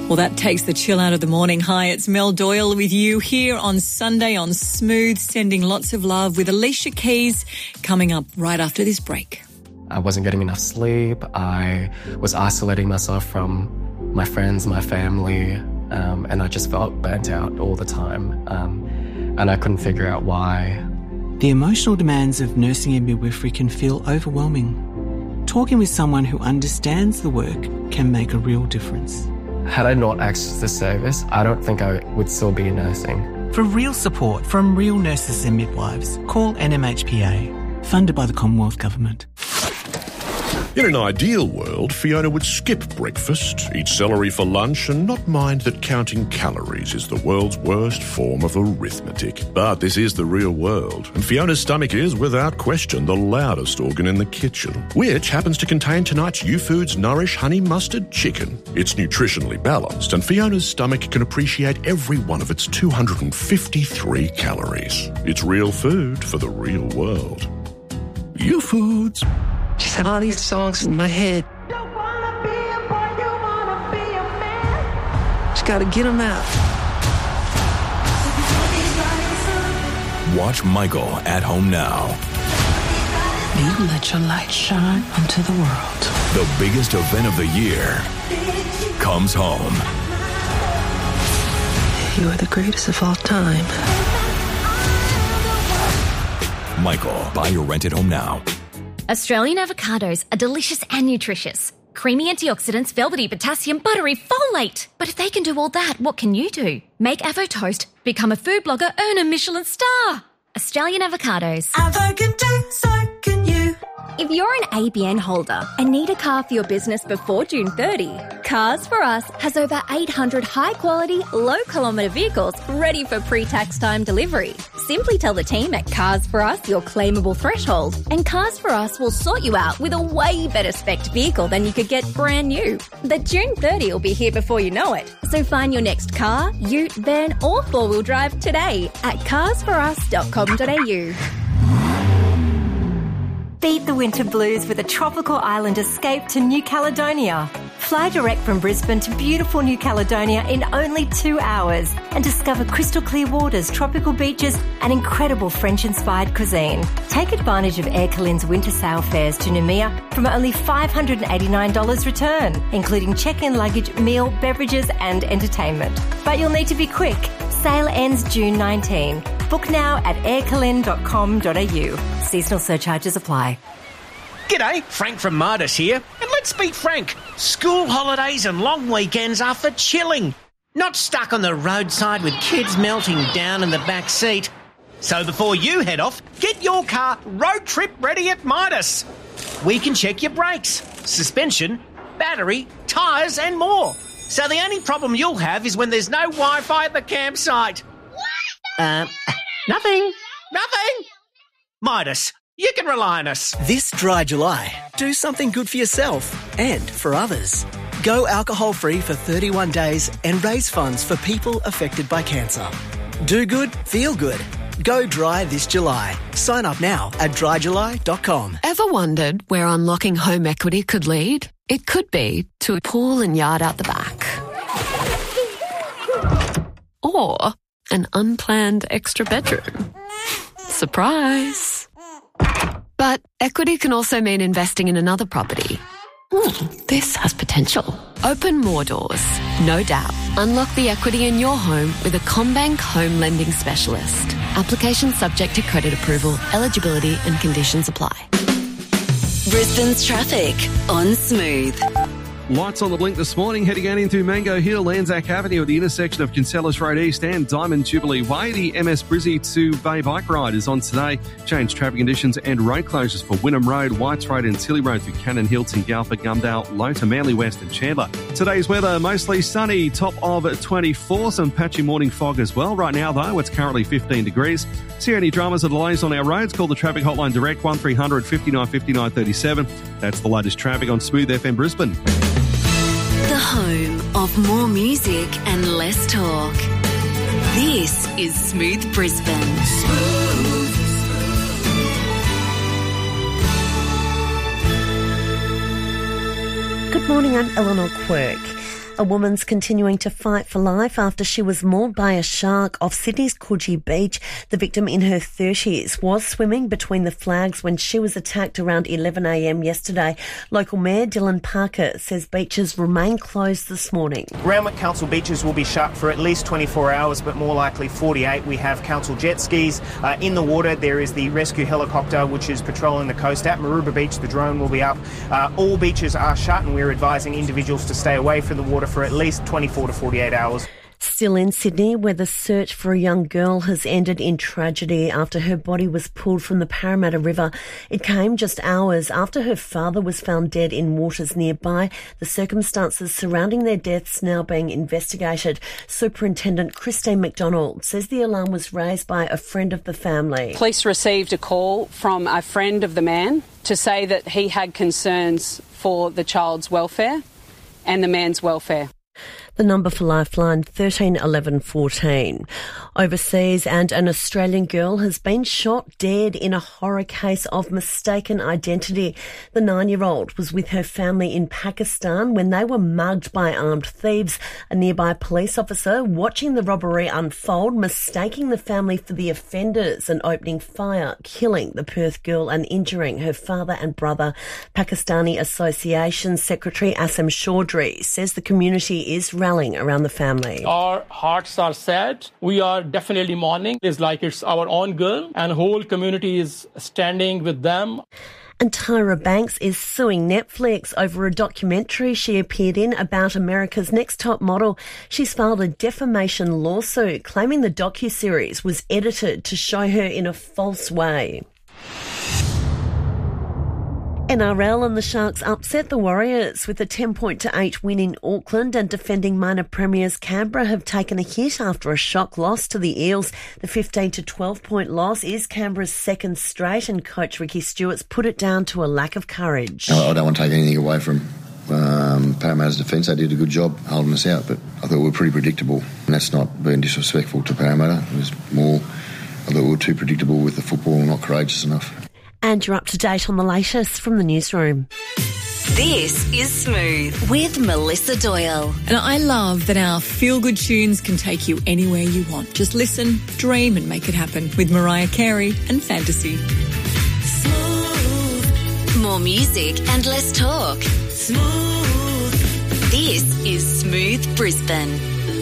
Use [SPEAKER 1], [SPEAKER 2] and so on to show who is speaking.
[SPEAKER 1] Well, that takes the chill out of the morning. Hi, it's Mel Doyle with you here on Sunday on Smooth, sending lots of love with Alicia Keys coming up right after this break.
[SPEAKER 2] I wasn't getting enough sleep. I was isolating myself from my friends, my family, and I just felt burnt out all the time. And I couldn't figure out why.
[SPEAKER 3] The emotional demands of nursing and midwifery can feel overwhelming. Talking with someone who understands the work can make a real difference.
[SPEAKER 2] Had I not accessed the service, I don't think I would still be nursing.
[SPEAKER 3] For real support from real nurses and midwives, call NMHPA, funded by the Commonwealth Government.
[SPEAKER 4] In an ideal world, Fiona would skip breakfast, eat celery for lunch, and not mind that counting calories is the world's worst form of arithmetic. But this is the real world, and Fiona's stomach is, without question, the loudest organ in the kitchen, which happens to contain tonight's YouFoods Nourish Honey Mustard Chicken. It's nutritionally balanced, and Fiona's stomach can appreciate every one of its 253 calories. It's real food for the real world. YouFoods.
[SPEAKER 5] Just have all these songs in my head. Just gotta get them out.
[SPEAKER 6] Watch Michael at home now.
[SPEAKER 7] You let your light shine onto the world.
[SPEAKER 6] The biggest event of the year comes home.
[SPEAKER 5] You are the greatest of all time.
[SPEAKER 6] Michael, buy your rent at home now.
[SPEAKER 8] Australian avocados are delicious and nutritious. Creamy antioxidants, velvety potassium, buttery folate. But if they can do all that, what can you do? Make Avo Toast, become a food blogger, earn a Michelin star. Australian avocados.
[SPEAKER 9] Avo can do, so can you.
[SPEAKER 8] If you're an ABN holder and need a car for your business before June 30, Cars For Us has over 800 high-quality, low-kilometre vehicles ready for pre-tax time delivery. Simply tell the team at Cars For Us your claimable threshold, and Cars For Us will sort you out with a way better spec'd vehicle than you could get brand new. The June 30 will be here before you know it. So find your next car, ute, van or four-wheel drive today at carsforus.com.au.
[SPEAKER 9] Beat the winter blues with a tropical island escape to New Caledonia. Fly direct from Brisbane to beautiful New Caledonia in only 2 hours and discover crystal clear waters, tropical beaches and incredible French-inspired cuisine. Take advantage of Air Calin's winter sail fares to Noumea from only $589 return, including check-in luggage, meal, beverages and entertainment. But you'll need to be quick. Sale ends June 19. Book now at aircalin.com.au. Seasonal surcharges apply.
[SPEAKER 10] G'day, Frank from Midas here. And let's be frank, school holidays and long weekends are for chilling, not stuck on the roadside with kids melting down in the back seat. So before you head off, get your car road trip ready at Midas. We can check your brakes, suspension, battery, tyres and more. So the only problem you'll have is when there's no Wi-Fi at the campsite. Nothing. Midas, you can rely on us.
[SPEAKER 11] This dry July, do something good for yourself and for others. Go alcohol-free for 31 days and raise funds for people affected by cancer. Do good, feel good. Go dry this July. Sign up now at dryjuly.com.
[SPEAKER 12] Ever wondered where unlocking home equity could lead? It could be to a pool and yard out the back. Or an unplanned extra bedroom. Surprise! But equity can also mean investing in another property. This has potential. Open more doors, no doubt. Unlock the equity in your home with a CommBank home lending specialist. Application subject to credit approval, eligibility and conditions apply.
[SPEAKER 13] Brisbane's traffic on Smooth.
[SPEAKER 14] Lights on the blink this morning, heading out into Mango Hill, Anzac Avenue at the intersection of Kinsellas Road East and Diamond Jubilee Way. The MS Brizzy to Bay Bike Ride is on today. Changed traffic conditions and road closures for Wynnum Road, Whites Road and Tilly Road through Cannon Hill, Tingalpa, Gumdale, Low to Manly West and Chandler. Today's weather, mostly sunny, top of 24, some patchy morning fog as well. Right now, though, it's currently 15 degrees. See any dramas or delays on our roads? Call the traffic hotline direct 1300 59 59 37. That's the latest traffic on Smooth FM Brisbane.
[SPEAKER 13] The home of more music and less talk. This is Smooth Brisbane. Smooth.
[SPEAKER 15] Good morning, I'm Eleanor Quirk. A woman's continuing to fight for life after she was mauled by a shark off Sydney's Coogee Beach. The victim, in her 30s, was swimming between the flags when she was attacked around 11 a.m. yesterday. Local Mayor Dylan Parker says beaches remain closed this morning.
[SPEAKER 16] Randwick Council beaches will be shut for at least 24 hours, but more likely 48. We have council jet skis in the water. There is the rescue helicopter, which is patrolling the coast. At Maroubra Beach, the drone will be up. All beaches are shut, and we're advising individuals to stay away from the water for at least 24 to 48 hours.
[SPEAKER 15] Still in Sydney, where the search for a young girl has ended in tragedy after her body was pulled from the Parramatta River. It came just hours after her father was found dead in waters nearby. The circumstances surrounding their deaths now being investigated. Superintendent Christine McDonald says the alarm was raised by a friend of the family.
[SPEAKER 17] Police received a call from a friend of the man to say that he had concerns for the child's welfare and the man's welfare.
[SPEAKER 15] The number for Lifeline, 13 11 14. Overseas, and an Australian girl has been shot dead in a horror case of mistaken identity. The 9-year-old was with her family in Pakistan when they were mugged by armed thieves. A nearby police officer watching the robbery unfold, mistaking the family for the offenders and opening fire, killing the Perth girl and injuring her father and brother. Pakistani Association Secretary Asim Chaudhry says the community is rallying around the family.
[SPEAKER 18] Our hearts are sad. We are definitely mourning. It's like it's our own girl, and the whole community is standing with them.
[SPEAKER 15] And Tyra Banks is suing Netflix over a documentary she appeared in about America's Next Top Model. She's filed a defamation lawsuit claiming the docuseries was edited to show her in a false way. NRL, and the Sharks upset the Warriors with a 10-8 win in Auckland, and defending minor premiers Canberra have taken a hit after a shock loss to the Eels. The 15-12 point loss is Canberra's second straight, and coach Ricky Stewart's put it down to a lack of courage.
[SPEAKER 19] I don't want to take anything away from Parramatta's defence. They did a good job holding us out, but I thought we were pretty predictable, and that's not being disrespectful to Parramatta. It was more, I thought we were too predictable with the football, not courageous enough.
[SPEAKER 15] And you're up to date on the latest from the newsroom.
[SPEAKER 13] This is Smooth with Melissa Doyle.
[SPEAKER 1] And I love that our feel-good tunes can take you anywhere you want. Just listen, dream and make it happen with Mariah Carey and Fantasy.
[SPEAKER 13] Smooth. More music and less talk. Smooth. This is Smooth Brisbane.